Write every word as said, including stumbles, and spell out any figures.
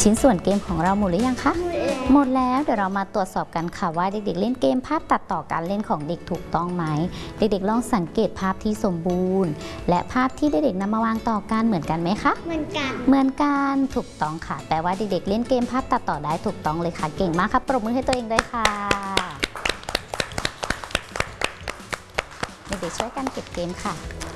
ชิ้นส่วนเกมของเราหมดหรือยังคะหมดแล้วเดี๋ยวเรามาตรวจสอบกันค่ะว่าเด็กๆเล่นเกมภาพตัดต่อการเล่นของเด็กถูกต้องไหมเด็กๆลองสังเกตภาพที่สมบูรณ์และภาพที่เด็กๆนำมาวางต่อกันเหมือนกันไหมคะเหมือนกันเหมือนกันถูกต้องค่ะแปลว่าเด็กๆเล่นเกมภาพตัดต่อได้ถูกต้องเลยค่ะเก่งมากครับปรบมือให้ตัวเองด้วยค่ะเด็กๆช่วยกันเก็บเกมค่ะ